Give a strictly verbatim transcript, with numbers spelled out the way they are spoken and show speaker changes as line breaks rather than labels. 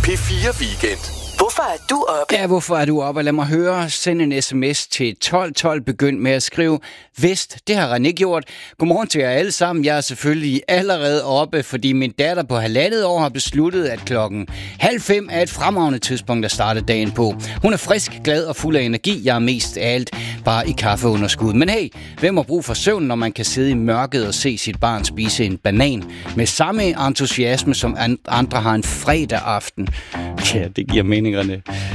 fire Weekend.
Hvorfor er du oppe?
Ja, hvorfor er du oppe? Lad mig høre. Send en sms til tolv tolv. Begynd med at skrive Vest. Det har René gjort. Godmorgen til jer alle sammen. Jeg er selvfølgelig allerede oppe, fordi min datter på halvandet år har besluttet, at klokken halv fem er et fremragende tidspunkt at starte dagen på. Hun er frisk, glad og fuld af energi. Jeg er mest af alt bare i kaffeunderskud. Men hey, hvem har brug for søvn, når man kan sidde i mørket og se sit barn spise en banan med samme entusiasme, som andre har en fredag aften? Ja, det giver mening, René.